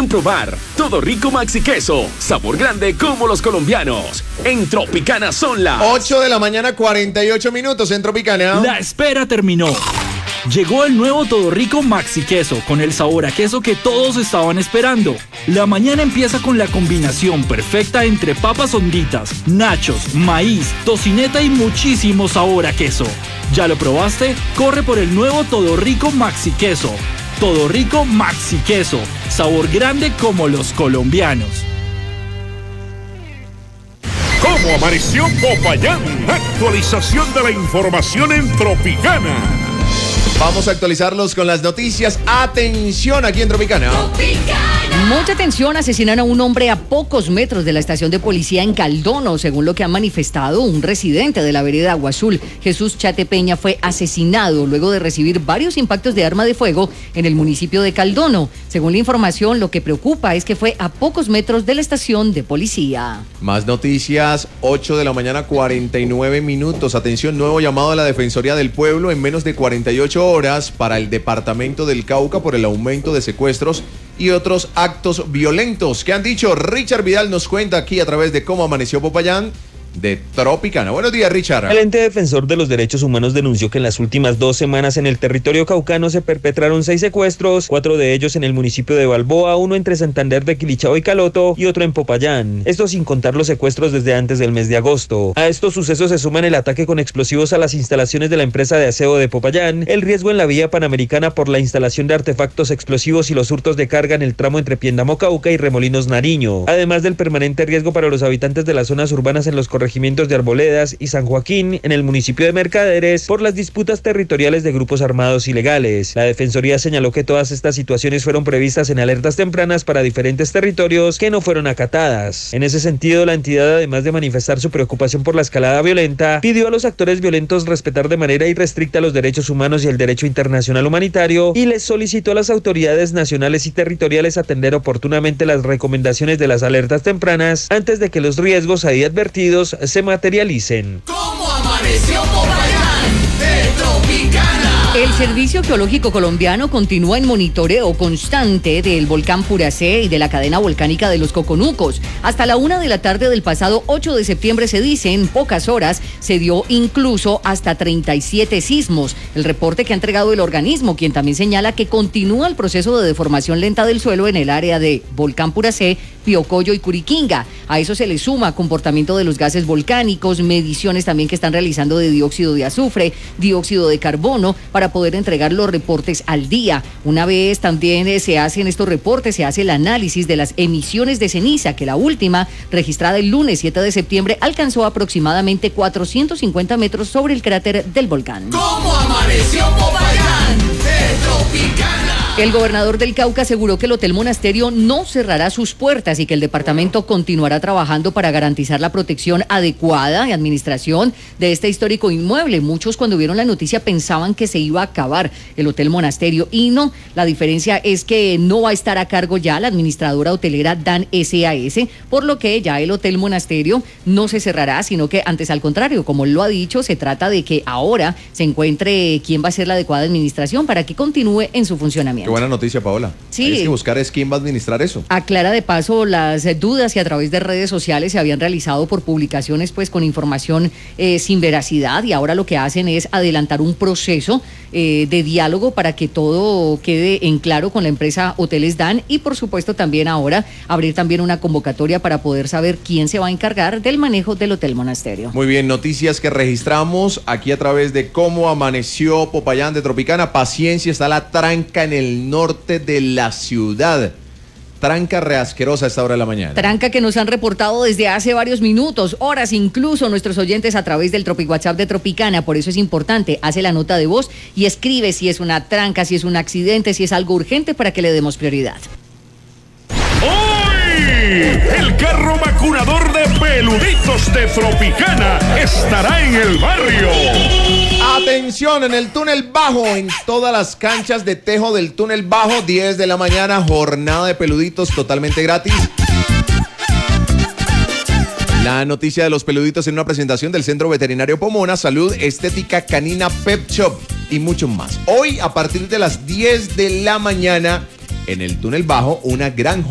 quieren probar Todo Rico Maxi Queso, sabor grande como los colombianos. En Tropicana son las 8 de la mañana, 48 minutos en Tropicana. La espera terminó. Llegó el nuevo Todo Rico Maxi Queso con el sabor a queso que todos estaban esperando. La mañana empieza con la combinación perfecta entre papas honditas, nachos, maíz, tocineta y muchísimo sabor a queso. ¿Ya lo probaste? Corre por el nuevo Todo Rico Maxi Queso. Todo Rico Maxi Queso, sabor grande como los colombianos. ¿Cómo amaneció Popayán? Actualización de la información en Tropicana. Vamos a actualizarlos con las noticias. Atención aquí en Tropicana. Mucha atención, asesinan a un hombre a pocos metros de la estación de policía en Caldono, según lo que ha manifestado un residente de la vereda Agua Azul. Jesús Chate Peña fue asesinado luego de recibir varios impactos de arma de fuego en el municipio de Caldono. Según la información, lo que preocupa es que fue a pocos metros de la estación de policía. Más noticias, 8 de la mañana, 49 minutos. Atención, nuevo llamado a la Defensoría del Pueblo en menos de 48 horas para el departamento del Cauca por el aumento de secuestros y otros actos violentos. ¿Qué han dicho? Richard Vidal nos cuenta aquí a través de Cómo Amaneció Popayán de Tropicana. Buenos días, Richard. El ente defensor de los derechos humanos denunció que en las últimas 2 semanas en el territorio caucano se perpetraron 6 secuestros, 4 de ellos en el municipio de Balboa, 1 entre Santander de Quilichao y Caloto y otro en Popayán. Esto sin contar los secuestros desde antes del mes de agosto. A estos sucesos se suman el ataque con explosivos a las instalaciones de la empresa de aseo de Popayán, el riesgo en la vía panamericana por la instalación de artefactos explosivos y los hurtos de carga en el tramo entre Piendamo Cauca y Remolinos Nariño, además del permanente riesgo para los habitantes de las zonas urbanas en los corregimientos de Arboledas y San Joaquín en el municipio de Mercaderes por las disputas territoriales de grupos armados ilegales. La Defensoría señaló que todas estas situaciones fueron previstas en alertas tempranas para diferentes territorios que no fueron acatadas. En ese sentido, la entidad, además de manifestar su preocupación por la escalada violenta, pidió a los actores violentos respetar de manera irrestricta los derechos humanos y el derecho internacional humanitario y les solicitó a las autoridades nacionales y territoriales atender oportunamente las recomendaciones de las alertas tempranas antes de que los riesgos ahí advertidos se materialicen. ¿Cómo amaneció Popayán de Tropicana? El Servicio Geológico Colombiano continúa en monitoreo constante del volcán Puracé y de la cadena volcánica de los Coconucos. Hasta la 1 de la tarde del pasado 8 de septiembre, se dice, en pocas horas se dio incluso hasta 37 sismos. El reporte que ha entregado el organismo, quien también señala que continúa el proceso de deformación lenta del suelo en el área de Volcán Puracé, Piocoyo y Curiquinga. A eso se le suma comportamiento de los gases volcánicos, mediciones también que están realizando de dióxido de azufre, dióxido de carbono, para poder entregar los reportes al día. Una vez también se hacen estos reportes, se hace el análisis de las emisiones de ceniza, que la última, registrada el lunes 7 de septiembre, alcanzó aproximadamente 450 metros sobre el cráter del volcán. ¿Cómo amaneció Popayán de Tropicana? El gobernador del Cauca aseguró que el Hotel Monasterio no cerrará sus puertas y que el departamento continuará trabajando para garantizar la protección adecuada y administración de este histórico inmueble. Muchos, cuando vieron la noticia, pensaban que se iba a acabar el Hotel Monasterio, y no. La diferencia es que no va a estar a cargo ya la administradora hotelera Dan SAS, por lo que ya el Hotel Monasterio no se cerrará, sino que antes, al contrario, como lo ha dicho, se trata de que ahora se encuentre quién va a ser la adecuada administración para que continúe en su funcionamiento. Qué buena noticia, Paola. Sí. Hay que buscar es quién va a administrar eso. Aclara de paso las dudas que a través de redes sociales se habían realizado por publicaciones pues con información sin veracidad, y ahora lo que hacen es adelantar un proceso de diálogo para que todo quede en claro con la empresa Hoteles Dan, y por supuesto también ahora abrir también una convocatoria para poder saber quién se va a encargar del manejo del Hotel Monasterio. Muy bien, noticias que registramos aquí a través de Cómo Amaneció Popayán de Tropicana. Paciencia, está la tranca en el norte de la ciudad. Tranca reasquerosa a esta hora de la mañana. Tranca que nos han reportado desde hace varios minutos, horas incluso, nuestros oyentes a través del Tropic WhatsApp de Tropicana. Por eso es importante, hace la nota de voz y escribe si es una tranca, si es un accidente, si es algo urgente, para que le demos prioridad. El carro vacunador de peluditos de Tropicana estará en el barrio. Atención, en el túnel bajo, en todas las canchas de tejo del túnel bajo, 10 de la mañana, jornada de peluditos totalmente gratis. La noticia de los peluditos en una presentación del Centro Veterinario Pomona, Salud Estética Canina Pet Shop y mucho más. Hoy, a partir de las 10 de la mañana, en el túnel bajo, una gran